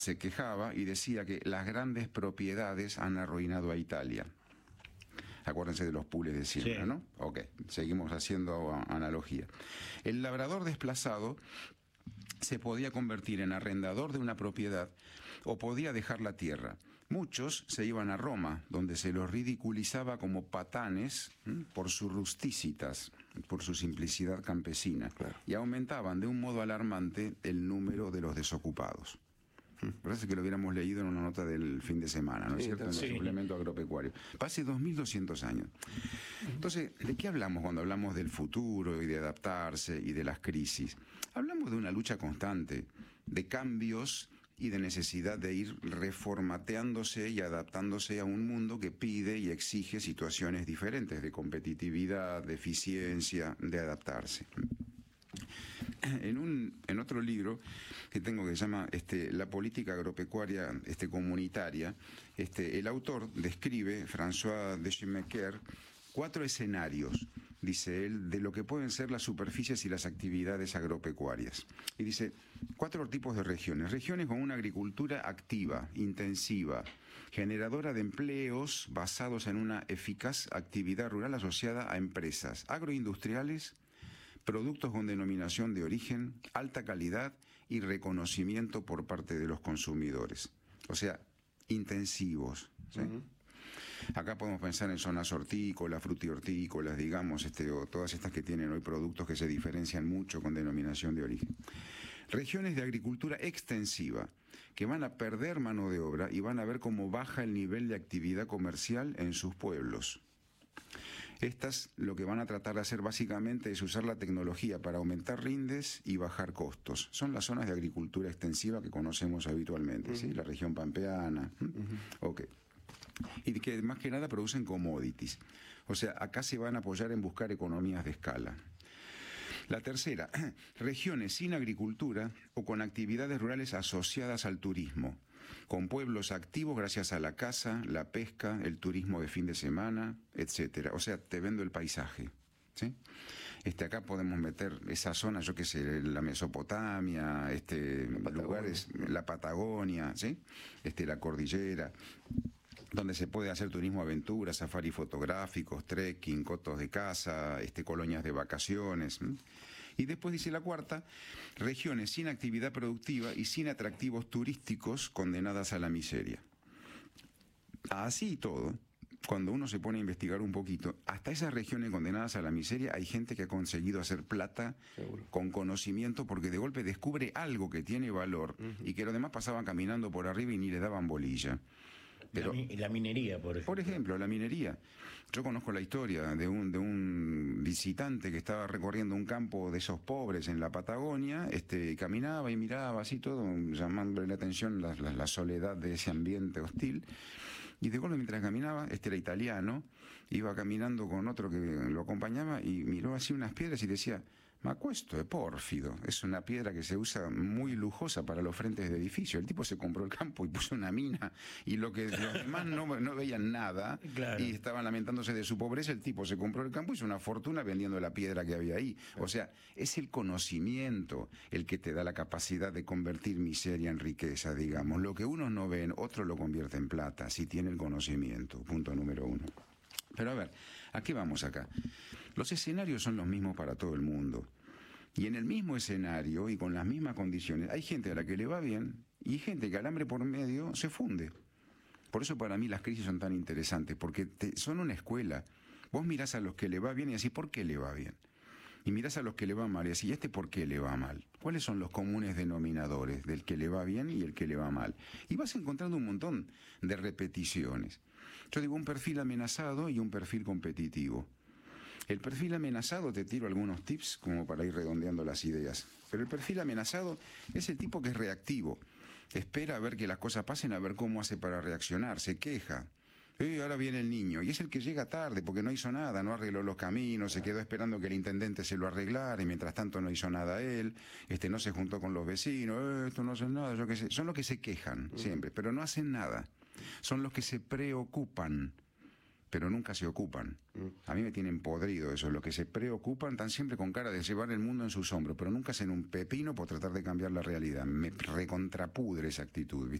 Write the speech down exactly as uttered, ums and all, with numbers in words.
se quejaba y decía que las grandes propiedades han arruinado a Italia. Acuérdense de los pools de siembra, Sí. ¿no? Ok, seguimos haciendo analogía. El labrador desplazado se podía convertir en arrendador de una propiedad o podía dejar la tierra. Muchos se iban a Roma, donde se los ridiculizaba como patanes, ¿m?, por sus rusticitas, por su simplicidad campesina, Claro. y aumentaban de un modo alarmante el número de los desocupados. Parece que lo hubiéramos leído en una nota del fin de semana, ¿no es Sí, cierto? En el sí. suplemento agropecuario. Hace dos mil doscientos años. Entonces, ¿de qué hablamos cuando hablamos del futuro y de adaptarse y de las crisis? Hablamos de una lucha constante, de cambios y de necesidad de ir reformateándose y adaptándose a un mundo que pide y exige situaciones diferentes de competitividad, de eficiencia, de adaptarse. En un en otro libro que tengo que se llama este, La política agropecuaria este, comunitaria, este, el autor describe, François Deschimequer, cuatro escenarios, dice él, de lo que pueden ser las superficies y las actividades agropecuarias. Y dice, cuatro tipos de regiones. Regiones con una agricultura activa, intensiva, generadora de empleos basados en una eficaz actividad rural asociada a empresas agroindustriales, productos con denominación de origen, alta calidad y reconocimiento por parte de los consumidores. O sea, intensivos, ¿sí? Uh-huh. Acá podemos pensar en zonas hortícolas, frutihortícolas, digamos, este, o todas estas que tienen hoy productos que se diferencian mucho con denominación de origen. Regiones de agricultura extensiva, que van a perder mano de obra y van a ver cómo baja el nivel de actividad comercial en sus pueblos. Estas lo que van a tratar de hacer básicamente es usar la tecnología para aumentar rindes y bajar costos. Son las zonas de agricultura extensiva que conocemos habitualmente, uh-huh. ¿sí? La región pampeana. Uh-huh. Ok. Y que más que nada producen commodities. O sea, acá se van a apoyar en buscar economías de escala. La tercera, regiones sin agricultura o con actividades rurales asociadas al turismo, con pueblos activos gracias a la caza, la pesca, el turismo de fin de semana, etcétera. O sea, te vendo el paisaje, ¿sí? Este, acá podemos meter esa zona, yo qué sé, la Mesopotamia, este, la lugares, la Patagonia, ¿sí? Este, la cordillera, donde se puede hacer turismo aventura, safari fotográficos, trekking, cotos de caza, este, colonias de vacaciones. ¿sí? Y después dice la cuarta, regiones sin actividad productiva y sin atractivos turísticos condenadas a la miseria. Así y todo, cuando uno se pone a investigar un poquito, hasta esas regiones condenadas a la miseria hay gente que ha conseguido hacer plata Seguro. Con conocimiento porque de golpe descubre algo que tiene valor uh-huh. y que los demás pasaban caminando por arriba y ni le daban bolilla. Pero, la, la minería, por ejemplo. Por ejemplo, la minería. Yo conozco la historia de un, de un visitante que estaba recorriendo un campo de esos pobres en la Patagonia, este, caminaba y miraba así todo, llamándole la atención la, la, la soledad de ese ambiente hostil. Y de golpe mientras caminaba, este era italiano, iba caminando con otro que lo acompañaba y miró así unas piedras y decía, ma questo è pórfido, es una piedra que se usa muy lujosa para los frentes de edificio. El tipo se compró el campo y puso una mina y lo que los demás no, no veían nada claro. y estaban lamentándose de su pobreza, el tipo se compró el campo y hizo una fortuna vendiendo la piedra que había ahí. O sea, es el conocimiento el que te da la capacidad de convertir miseria en riqueza, digamos. Lo que unos no ven, otro lo convierte en plata, si tiene el conocimiento, punto número uno. Pero a ver, ¿a qué vamos acá? Los escenarios son los mismos para todo el mundo. Y en el mismo escenario y con las mismas condiciones, hay gente a la que le va bien y gente que al hambre por medio se funde. Por eso para mí las crisis son tan interesantes, porque te, son una escuela. Vos mirás a los que le va bien y decís, ¿por qué le va bien? Y mirás a los que le va mal y decís, ¿y este por qué le va mal? ¿Cuáles son los comunes denominadores del que le va bien y el que le va mal? Y vas encontrando un montón de repeticiones. Yo digo un perfil amenazado y un perfil competitivo. El perfil amenazado, te tiro algunos tips como para ir redondeando las ideas. Pero el perfil amenazado es el tipo que es reactivo. Espera a ver que las cosas pasen, a ver cómo hace para reaccionar, se queja. Eh, ahora viene el niño, y es el que llega tarde porque no hizo nada, no arregló los caminos, se quedó esperando que el intendente se lo arreglara y mientras tanto no hizo nada él, este no se juntó con los vecinos, eh, esto no hace nada, yo qué sé. Son los que se quejan siempre, pero no hacen nada. Son los que se preocupan. pero nunca se ocupan. A mí me tienen podrido eso. Los que se preocupan están siempre con cara de llevar el mundo en sus hombros, pero nunca hacen un pepino por tratar de cambiar la realidad. Me recontrapudre esa actitud, ¿viste?